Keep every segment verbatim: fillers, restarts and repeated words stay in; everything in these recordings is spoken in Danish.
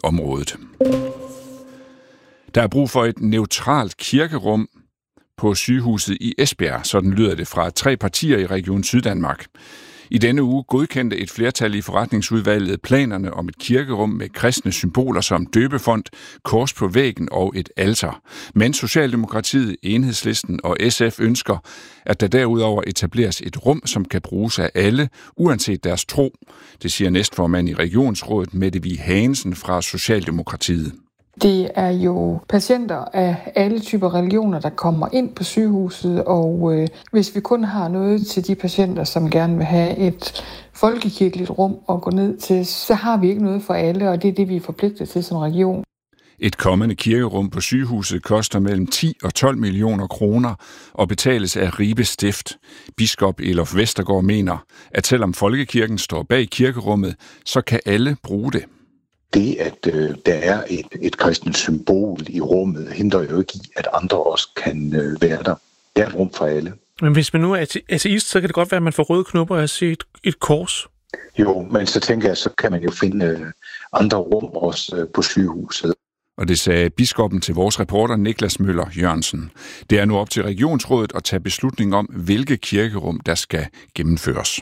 området. Der er brug for et neutralt kirkerum på sygehuset i Esbjerg, sådan lyder det fra tre partier i Region Syddanmark. I denne uge godkendte et flertal i forretningsudvalget planerne om et kirkerum med kristne symboler som døbefont, kors på væggen og et alter. Men Socialdemokratiet, Enhedslisten og S F ønsker, at der derudover etableres et rum, som kan bruges af alle, uanset deres tro. Det siger næstformand i Regionsrådet Mette Vig Hansen fra Socialdemokratiet. Det er jo patienter af alle typer religioner, der kommer ind på sygehuset, og øh, hvis vi kun har noget til de patienter, som gerne vil have et folkekirkeligt rum at gå ned til, så har vi ikke noget for alle, og det er det, vi er forpligtet til som region. Et kommende kirkerum på sygehuset koster mellem ti og tolv millioner kroner og betales af Ribe Stift. Biskop Elof Vestergaard mener, at selvom folkekirken står bag kirkerummet, så kan alle bruge det. Det, at øh, der er et, et kristent symbol i rummet, hindrer jo ikke i, at andre også kan øh, være der. Det er et rum for alle. Men hvis man nu er ateist, så kan det godt være, at man får røde knopper af at se et, et kors. Jo, men så tænker jeg, så kan man jo finde øh, andre rum også øh, på sygehuset. Og det sagde biskoppen til vores reporter Niklas Møller Jørgensen. Det er nu op til Regionsrådet at tage beslutning om, hvilke kirkerum der skal gennemføres.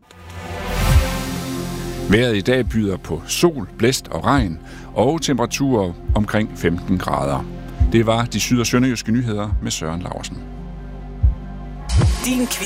Vejret i dag byder på sol, blæst og regn, og temperaturer omkring femten grader. Det var de syd- og sønderjyske nyheder med Søren Laursen.